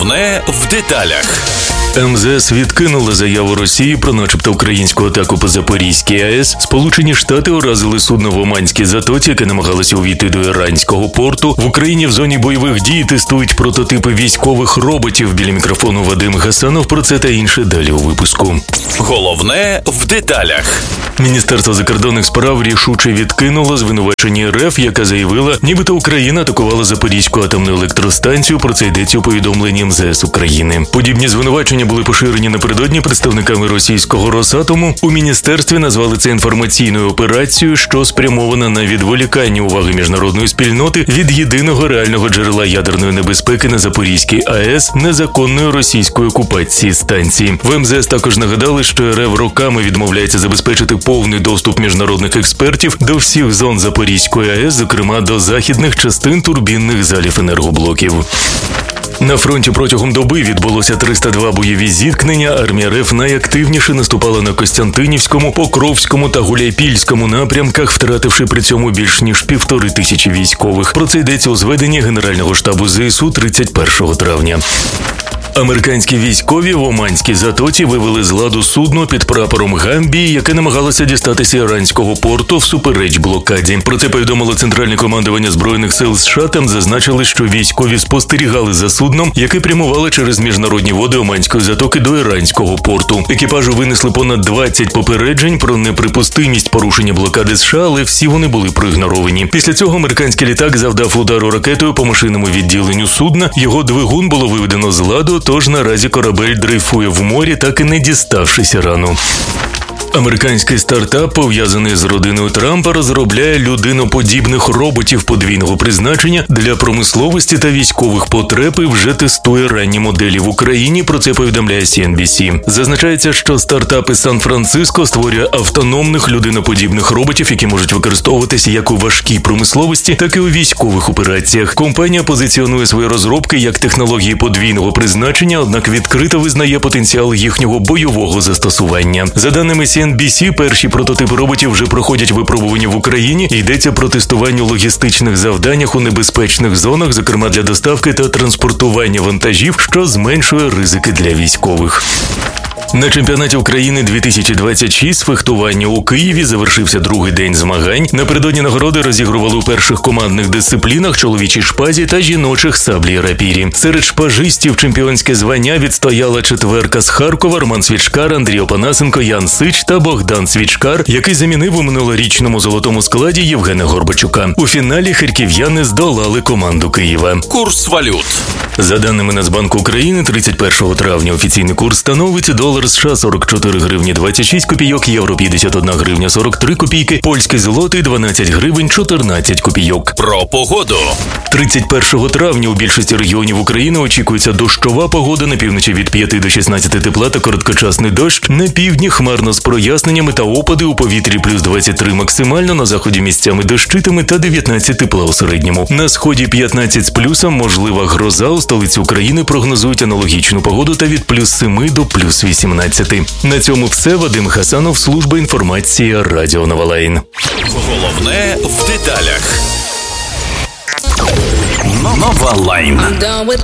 Головне в деталях. МЗС відкинула заяву Росії про начебто українську атаку по Запорізькій АЕС. Сполучені Штати уразили судно в Оманській затоці, яке намагалося увійти до іранського порту. В Україні в зоні бойових дій тестують прототипи військових роботів. Біля мікрофону Вадим Гасанов. Про це та інше далі у випуску. Головне в деталях. Міністерство закордонних справ рішуче відкинуло звинувачення РФ, яка заявила, нібито Україна атакувала Запорізьку атомну електростанцію. Про це йдеться у повідомленні МЗС України. Подібні звинувачення були поширені напередодні представниками російського Росатому. У міністерстві назвали це інформаційною операцією, що спрямована на відволікання уваги міжнародної спільноти від єдиного реального джерела ядерної небезпеки на Запорізькій АЕС – незаконної російської окупації станції. В МЗС також нагадали, що РФ роками відмовляється забезпечити повний доступ міжнародних експертів до всіх зон Запорізької АЕС, зокрема до західних частин турбінних залів енергоблоків. На фронті протягом доби відбулося 302 бойові зіткнення. Армія РФ найактивніше наступала на Костянтинівському, Покровському та Гуляйпільському напрямках, втративши при цьому більш ніж 1500 військових. Про це йдеться у зведенні Генерального штабу ЗСУ 31 травня. Американські військові в Оманській затоці вивели з ладу судно під прапором Гамбії, яке намагалося дістатися іранського порту всупереч блокаді. Про це повідомило Центральне командування Збройних сил США. Там зазначили, що військові спостерігали за судном, яке прямувало через міжнародні води Оманської затоки до іранського порту. Екіпажу винесли понад 20 попереджень про неприпустимість порушення блокади США, але всі вони були проігноровані. Після цього американський літак завдав удару ракетою по машинному відділенню судна. Його двигун було виведено з ладу, тож наразі корабель дрейфує в морі, так і не діставшись Ірану. Американський стартап, пов'язаний з родиною Трампа, розробляє людиноподібних роботів подвійного призначення для промисловості та військових потреб і вже тестує ранні моделі в Україні. Про це повідомляє CNBC. Зазначається, що стартап із Сан-Франциско створює автономних людиноподібних роботів, які можуть використовуватися як у важкій промисловості, так і у військових операціях. Компанія позиціонує свої розробки як технології подвійного призначення, однак відкрито визнає потенціал їхнього бойового застосування. За даними CNBC, перші прототипи роботів вже проходять випробування в Україні. Йдеться про тестування у логістичних завданнях у небезпечних зонах, зокрема для доставки та транспортування вантажів, що зменшує ризики для військових. На чемпіонаті України 2026 з фехтування у Києві завершився другий день змагань. Напередодні нагороди розігрували у перших командних дисциплінах чоловічій шпазі та жіночих саблі і рапірі. Серед шпажистів чемпіонське звання відстояла четверка з Харкова: Роман Свічкар, Андрій Опанасенко, Ян Сич та Богдан Свічкар, який замінив у минулорічному золотому складі Євгена Горбачука. У фіналі харків'яни здолали команду Києва. Курс валют. За даними Нацбанку України, 31 травня офіційний курс становить долар США 44 гривні 26 копійок, євро 51 гривня 43 копійки, польський злотий 12 гривень 14 копійок. Про погоду. 31 травня у більшості регіонів України очікується дощова погода, на півночі від 5 до 16 тепла та короткочасний дощ, на півдні хмарно з проясненнями та опади, у повітрі плюс 23 максимально, на заході місцями дощитиме та 19 тепла у середньому. На сході 15 з плюсом, можлива гроза, у столиці України прогнозують аналогічну погоду та від плюс 7 до плюс 18. На цьому все. Вадим Гасанов, служба інформації, Радіо Новолайн. Головне в деталях. Новолайн.